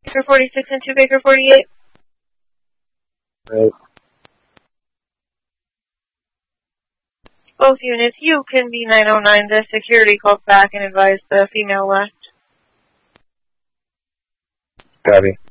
Baker 46 and 2 Baker 48. Right. Both units, you can be 909. The security called back and advised the female left. Copy.